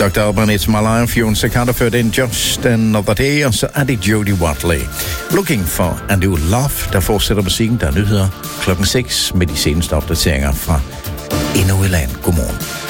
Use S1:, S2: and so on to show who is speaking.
S1: Dr. Alban, It's My Life, Jon Secada førte ind Just Another Day, og så er det Jody Watley. Looking for a New Love, der fortsætter musikken, der nyheder klokken 6 med de seneste opdateringer fra endnu et land. Godmorgen.